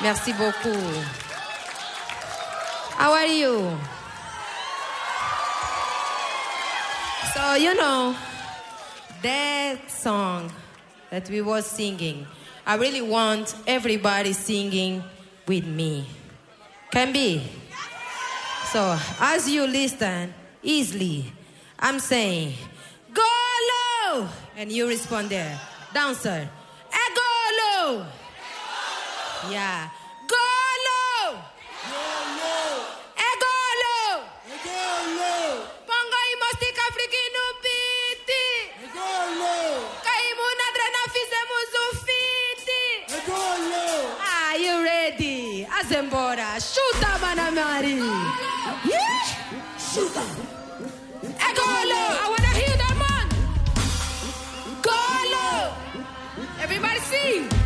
Merci beaucoup. How are you? So, you know, that song that we were singing, I really want everybody singing with me. Can be? So, as you listen easily, I'm saying, go low! And you respond there. Dancer, go low! Yeah. Go low! Go low! Go low! Go low! Pongo i mostik afrikinu piti! Go low! Kaimu na drena fizemos o fiti! Go low! Are you ready? Azembora, chuta, Manamari! Sugar!